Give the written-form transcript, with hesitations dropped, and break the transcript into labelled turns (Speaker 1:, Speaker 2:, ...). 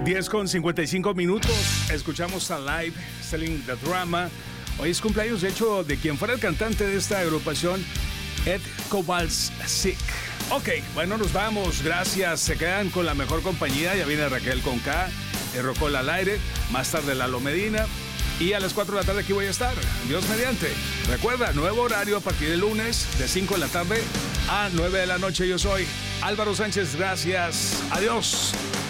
Speaker 1: 10:55. Escuchamos a Live Selling the Drama. Hoy es cumpleaños, de hecho, de quien fuera el cantante de esta agrupación, Ed Kowalczyk. Ok, bueno, nos vamos. Gracias. Se quedan con la mejor compañía. Ya viene Raquel con K, Rocola al aire. Más tarde Lalo Medina. Y a las 4 de la tarde aquí voy a estar. Dios mediante. Recuerda, nuevo horario a partir del lunes, de 5 de la tarde a 9 de la noche. Yo soy Álvaro Sánchez. Gracias. Adiós.